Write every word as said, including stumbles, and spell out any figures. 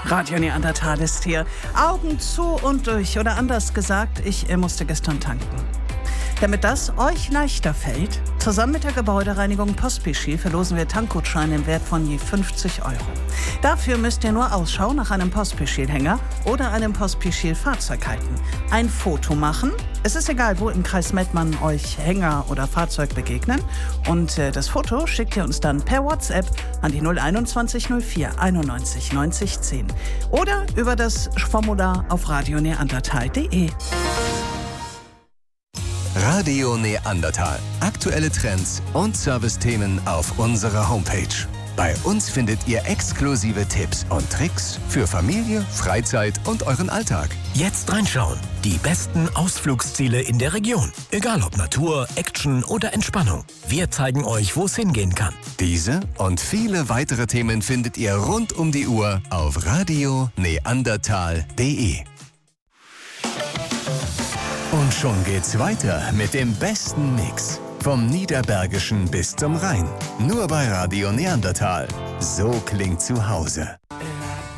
Radio Neandertal ist hier. Augen zu und durch. Oder anders gesagt, ich äh, musste gestern tanken. Damit das euch leichter fällt, zusammen mit der Gebäudereinigung Pospischil verlosen wir Tankgutscheine im Wert von je fünfzig Euro. Dafür müsst ihr nur Ausschau nach einem Pospischil-Hänger oder einem Pospischil-Fahrzeug halten. Ein Foto machen. Es ist egal, wo im Kreis Mettmann euch Hänger oder Fahrzeug begegnen. Und äh, das Foto schickt ihr uns dann per WhatsApp an die null einundzwanzig null vier einundneunzig neunzig zehn oder über das Formular auf radio neandertal punkt de. Radio Neandertal. Aktuelle Trends und Servicethemen auf unserer Homepage. Bei uns findet ihr exklusive Tipps und Tricks für Familie, Freizeit und euren Alltag. Jetzt reinschauen. Die besten Ausflugsziele in der Region. Egal ob Natur, Action oder Entspannung. Wir zeigen euch, wo es hingehen kann. Diese und viele weitere Themen findet ihr rund um die Uhr auf radio neandertal punkt de. Und schon geht's weiter mit dem besten Mix. Vom Niederbergischen bis zum Rhein. Nur bei Radio Neandertal. So klingt zu Hause.